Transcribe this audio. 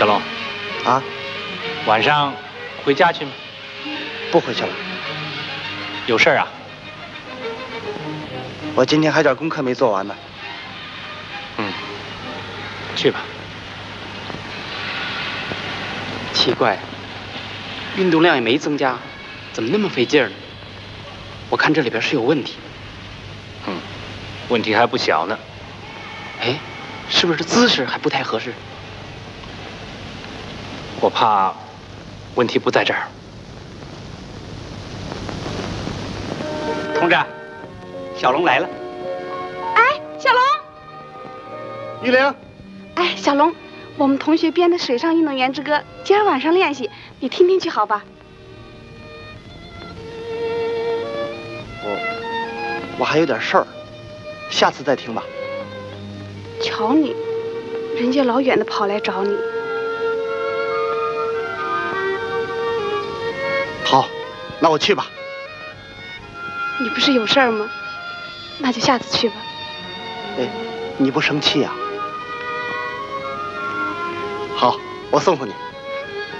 小龙， 啊， 晚上回家去吗？ 不回去了， 有事儿啊？ 我今天还有点功课没做完呢。 去吧。 奇怪，运动量也没增加，怎么那么费劲儿呢？我看这里边是有问题。 问题还不小呢。 哎，是不是姿势还不太合适？ 我怕问题不在这儿。同志，小龙来了。 哎，小龙！ 玉玲， 哎，小龙，我们同学编的《水上运动员之歌》，今儿晚上练习，你听听去好吧？ 我还有点事儿，下次再听吧。 瞧你，人家老远的跑来找你。 好，那我去吧。 你不是有事儿吗？那就下次去吧。 哎，你不生气啊？好，我送送你。